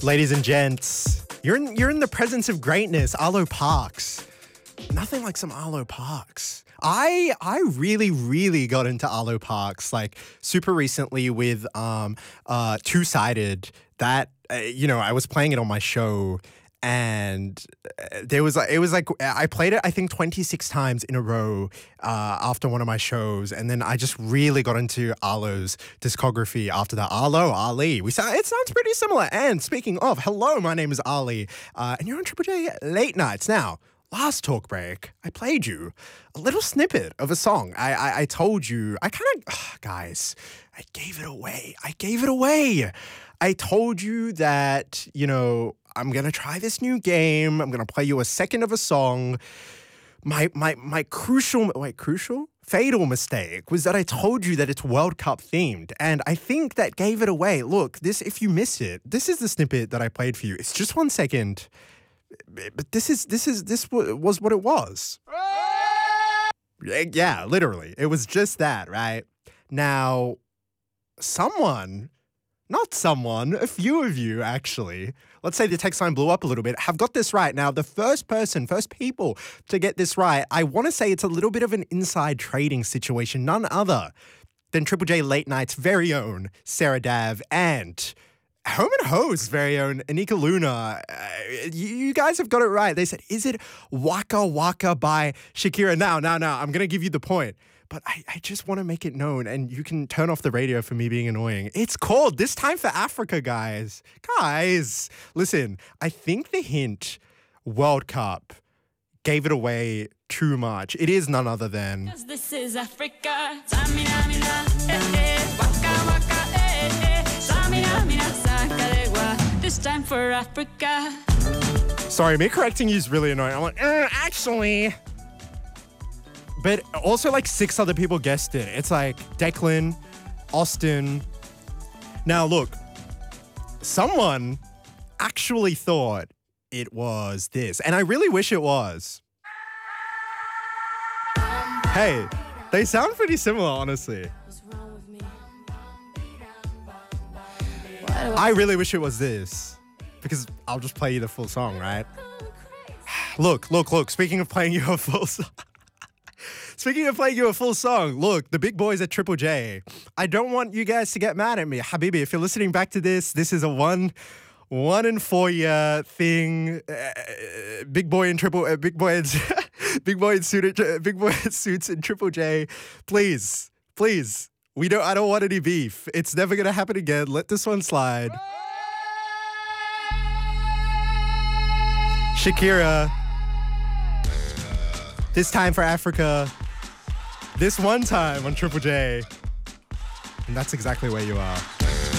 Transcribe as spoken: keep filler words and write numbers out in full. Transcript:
Ladies and gents, you're in, you're in the presence of greatness. Arlo Parks. Nothing like some Arlo Parks. I I really, really got into Arlo Parks like super recently with um uh Two-Sided. That, uh, you know, I was playing it on my show and there was like, it was like, I played it, I think twenty-six times in a row uh, after one of my shows. And then I just really got into Arlo's discography after that. Arlo, Ali. We sound, it sounds pretty similar. And speaking of, hello, my name is Ali. Uh, and you're on Triple J Late Nights. Now, last talk break, I played you a little snippet of a song. I I, I told you, I kind of, guys, I gave it away. I gave it away. I told you that, you know, I'm going to try this new game. I'm going to play you a second of a song. My my my crucial, wait, crucial? Fatal mistake was that I told you that it's World Cup themed. And I think that gave it away. Look, this, if you miss it, this is the snippet that I played for you. It's just one second. But this is, this is, this was what it was. Yeah, literally. It was just that, right? Now, someone... Not someone, a few of you actually, let's say the text line blew up a little bit, have got this right. Now, the first person, first people to get this right, I want to say it's a little bit of an inside trading situation, none other than Triple J Late Night's very own Sarah Dav and Home and Ho's very own Anika Luna. Uh, you, you guys have got it right. They said, is it Waka Waka by Shakira? Now, now, now, I'm going to give you the point. But I, I just want to make it known, and you can turn off the radio for me being annoying. It's called This Time for Africa, guys. Guys, listen, I think the hint, World Cup, gave it away too much. It is none other than... 'Cause this is Africa. This time for Africa. Sorry, me correcting you is really annoying. I'm like, uh, actually... But also like six other people guessed it. It's like Declan, Austin. Now look, someone actually thought it was this. And I really wish it was. Hey, they sound pretty similar, honestly. I really wish it was this. Because I'll just play you the full song, right? Look, look, look. Speaking of playing you a full song. Speaking of playing you a full song, look, the big boys at Triple J. I don't want you guys to get mad at me. Habibi, if you're listening back to this, this is a one, one in four year thing. Uh, big boy in Triple, uh, big boy in, big boy in suit, uh, big boy in suits in Triple J. Please, please, we don't. I don't want any beef. It's never gonna happen again. Let this one slide. Shakira. This time for Africa. This one time on Triple J. And that's exactly where you are.